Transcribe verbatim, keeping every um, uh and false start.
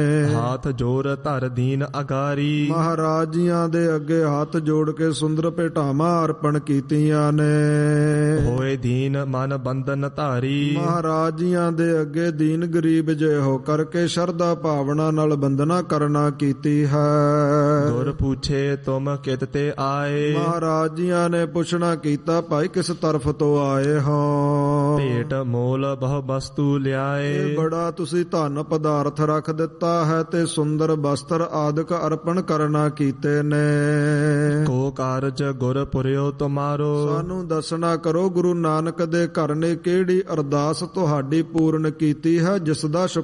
ਹਾਥ ਜੋਰ ਧਰ ਦੀਨ ਅਗਾਰੀ। ਮਹਾਰਾਜ ਜੀਆਂ ਦੇ ਅੱਗੇ ਹੱਥ ਜੋੜ ਕੇ ਸੁੰਦਰ ਭੇਟਾਵਾਂ ਅਰਪਣ ਕੀਤੀਆਂ ਨੇ। ਹੋਏ ਦੀਨ ਮਨ ਬੰਧਨ ਧਾਰੀ। ਮਹਾਰਾਜ ਜੀਆਂ ਦੇ ਅੱਗੇ ਦੀਨ ਗਰੀਬ ਜੇ ਹੋ ਕਰਕੇ ਸ਼ਰਧਾ ਭਾਵਨਾ ਨਾਲ ਬੰਦਨਾ ਕਰਨਾ ਕੀਤੀ ਹੈ। ਗੁਰ ਪੁੱਛੇ ਤੁਮ ਕਿਤ ਤੇ ਆਏ। ਮਹਾਰਾਜ ਜੀਆਂ ਨੇ ਪੁੱਛਣਾ ਕੀਤਾ, ਭਾਈ ਕਿਸ ਤਰਫ ਤੋਂ ਆਏ ਹੋ? ਭੇਟ ਮੋਲ ਬਹੁ ਵਸਤੂ ਲਿਆਏ। ਇਹ ਬੜਾ ਤੁਸੀਂ ਧਨ ਪਦਾਰਥ ਰੱਖ ਦਿੱਤਾ ਹੈ ਤੇ ਸੁੰਦਰ ਬਸਤਰ ਆਦਿਕ ਅਰਪਣ ਕਰਨਾ ਕੀਤੇ ਨੇ। ਕੋ ਕਾਰਜ ਗੁਰ ਪੁਰਿਓ ਤੁਮਾਰੋ। ਸਾਨੂੰ ਦੱਸਣਾ ਕਰੋ ਗੁਰੂ ਨਾਨਕ ਦੇ ਘਰ ਨੇ ਕਿਹੜੀ ਅਰਦਾਸ ਤੁਹਾਡੀ ਪੂਰਨ ਕੀਤੀ ਹੈ ਜਿਸ ਦਾ